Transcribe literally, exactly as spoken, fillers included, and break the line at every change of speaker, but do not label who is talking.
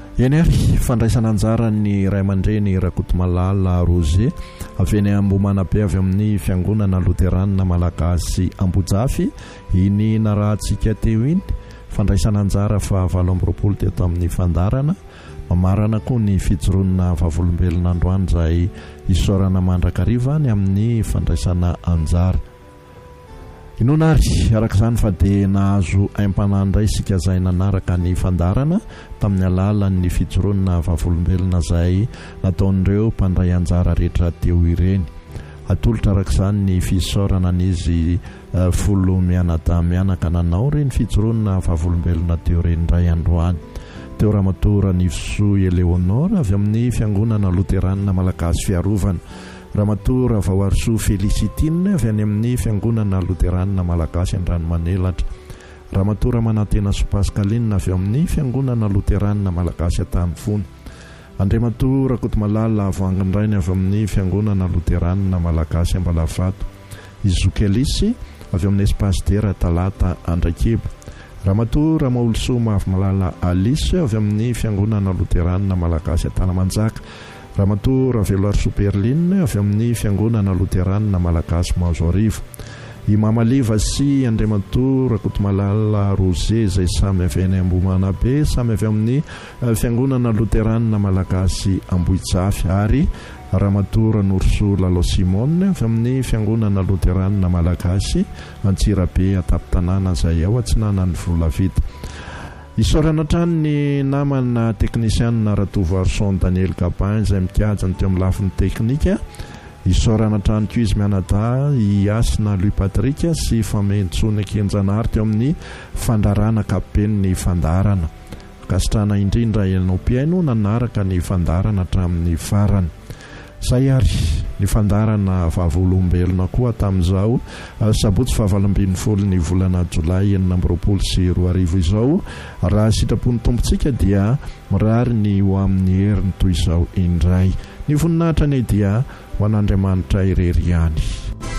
eny ary fandraisana anjara ny ray aman-dreny Rakotomalala Roger avy eny Ambomanabe avy amin'ny fiangonana Loterana Malagasy Ambojafy iny narahantsika teo iny fandraisana anjara fa valo amby roapolo teto amin'ny fandarana mamarana koa ny fijoroana vavolombelona androany izay isorana mandrakariva ny amin'ny fandraisana anjara. Inonary araka izany fa dia nahazo aim-panandray isika izay nanaraka ny fandarana tamin'ny alalan'ny fijoroana vavolombelona izay nataon'ireo mpandray anjara rehetra teo ireny. Atolotra araka izany ny fisorana an'izy folo mianadahy mianaka nanao ireny fijoroana vavolombelona teo ireny indray androany. Teo Ramatoa Nivisoa Eleonora avy amin'ny fiangonana Loterana Malagasy Fiarovana, Ramatoa Vaoarisoa Felicitine avy any amin'ny fiangonana Loterana Malagasy Andranomanelatra, Ramatoa Manantena Sopaskalinina avy amin'ny fiangonana Loterana Malagasy Atanifony, Andriamatoa Rakotomalala Voangandrainy avy amin'ny fiangonana Loterana Malagasy Ambalavato, Izokelisy avy amin'ny Espace Dera Talata Andrakeba, Ramatoa Ramaolosoma avy Malala Alice avy amin'ny fiangonana Loterana Malagasy Antanamanjaka, Ramatoa Raveloarisoa Perline avy amin'ny fiangonana Loterana Malagasy Maozorivo, Imamaliva sy Andriamatoa Rakotomalala Roger izay samy avy any Ambomanabe samy avy amin'ny fiangonana Loterana Malagasy Ambohijafy, ary Ramatoa Norso Lalo Simone avy amin'ny fiangonana Loterana Malagasy Antsirabe Ataptanana izay ao Atsinanan'ny Volavita. Isorana trano ny namana teknisianina Ratovo Daniel Gabin izay mikajany teo amin'ny lafin'ny teknika. Isorana trano koa izy mianadahy Iasina Louis Patrika sy Famentsona Kenjanary teo amin'ny fandarana kapen'ny fandarana. Kasitrana indrindra ianao mpiaino nanaraka ny fandarana hatramin'ny farany. Zay ary ny fandarana vavolombelona koa tamin'izao sabotsy fahavaloambin'ny folo ny volana Jolay enina amby roapolo sy roa arivo izao, raha sitrapon'ny tompontsika dia mirary ny ho amin'ny heriny toy izao indray. Ny voninahitra ny dia ho an'Andriamanitra irery ihany.